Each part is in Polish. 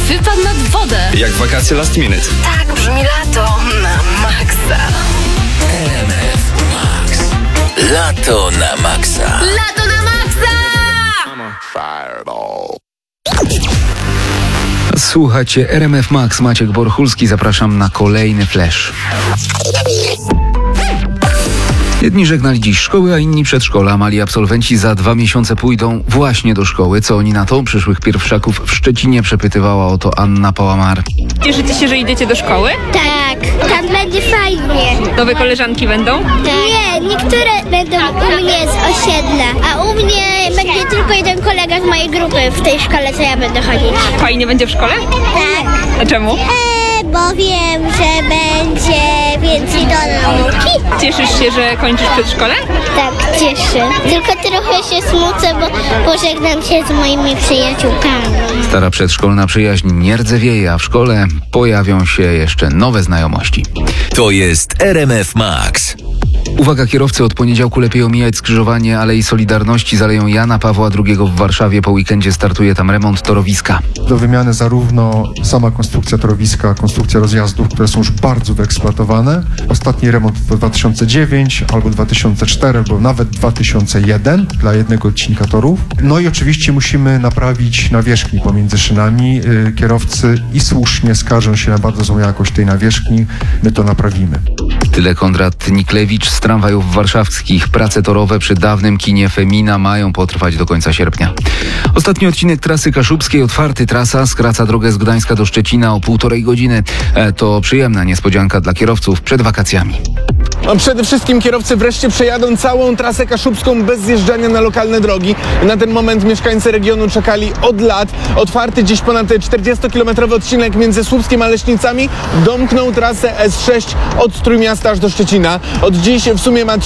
wypad nad wodę. Jak wakacje last minute. Tak brzmi lato na maksa. RMF Max. Lato na maksa. Lato na maksa! Słuchajcie, RMF Max, Maciek Borchulski, zapraszam na kolejny flash. Jedni żegnali dziś szkoły, a inni przedszkola. Mali absolwenci za 2 miesiące pójdą właśnie do szkoły. Co oni na to? Przyszłych pierwszaków w Szczecinie przepytywała o to Anna Pałamar. Cieszycie się, że idziecie do szkoły? Tak, tam będzie fajnie. Nowe koleżanki będą? Nie, niektóre będą u mnie z osiedla, a u mnie będzie tylko jeden kolega z mojej grupy w tej szkole, co ja będę chodzić. Fajnie będzie w szkole? Tak, A czemu? bo wiem, że będzie więcej do nauki. Cieszysz się, że kończysz przedszkole? Tak, cieszę. Tylko trochę się smucę, bo pożegnam się z moimi przyjaciółkami. Stara przedszkolna przyjaźń nie rdzewieje, a w szkole pojawią się jeszcze nowe znajomości. To jest RMF Max. Uwaga, kierowcy, od poniedziałku lepiej omijać skrzyżowanie Alei Solidarności z Aleją Jana Pawła II w Warszawie. Po weekendzie startuje tam remont torowiska. Do wymiany zarówno sama konstrukcja torowiska, konstrukcja rozjazdów, które są już bardzo wyeksploatowane. Ostatni remont to 2009, albo 2004, albo nawet 2001 dla jednego odcinka torów. No i oczywiście musimy naprawić nawierzchni pomiędzy szynami. Kierowcy i słusznie skarżą się na bardzo złą jakość tej nawierzchni. My to naprawimy. Tyle Konrad Niklewicz z tramwajów warszawskich. Prace torowe przy dawnym kinie Femina mają potrwać do końca sierpnia. Ostatni odcinek trasy kaszubskiej otwarty. Trasa skraca drogę z Gdańska do Szczecina o 1,5 godziny. To przyjemna niespodzianka dla kierowców przed wakacjami. Przede wszystkim kierowcy wreszcie przejadą całą trasę kaszubską bez zjeżdżania na lokalne drogi. Na ten moment mieszkańcy regionu czekali od lat. Otwarty dziś ponad 40-kilometrowy odcinek między Słupskiem a Leśnicami domknął trasę S6 od Trójmiasta aż do Szczecina. Od dziś w sumie ma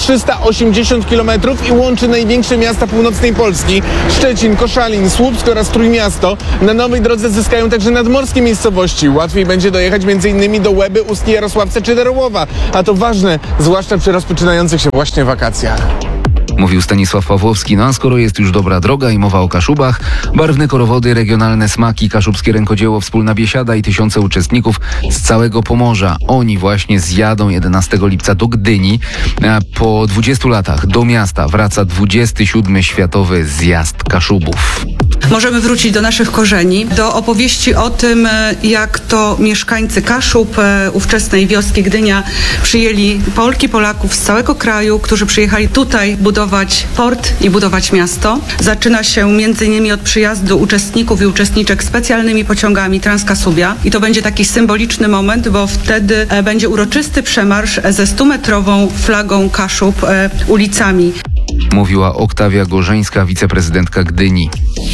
380 km i łączy największe miasta północnej Polski. Szczecin, Koszalin, Słupsk oraz Trójmiasto. Na nowej drodze zyskają także nadmorskie miejscowości. Łatwiej będzie dojechać m.in. do Łeby, Ustki, Jarosławca czy Darłowa. A to ważne, zwłaszcza przy rozpoczynających się właśnie wakacjach. Mówił Stanisław Pawłowski. No a skoro jest już dobra droga i mowa o Kaszubach, barwne korowody, regionalne smaki, kaszubskie rękodzieło, wspólna biesiada i tysiące uczestników z całego Pomorza. Oni właśnie zjadą 11 lipca do Gdyni. A po 20 latach do miasta wraca 27. Światowy Zjazd Kaszubów. Możemy wrócić do naszych korzeni, do opowieści o tym, jak to mieszkańcy Kaszub, ówczesnej wioski Gdynia, przyjęli Polki, Polaków z całego kraju, którzy przyjechali tutaj budować port i budować miasto. Zaczyna się m.in. od przyjazdu uczestników i uczestniczek specjalnymi pociągami Transkasubia i to będzie taki symboliczny moment, bo wtedy będzie uroczysty przemarsz ze 100-metrową flagą Kaszub ulicami. Mówiła Oktawia Gorzeńska, wiceprezydentka Gdyni.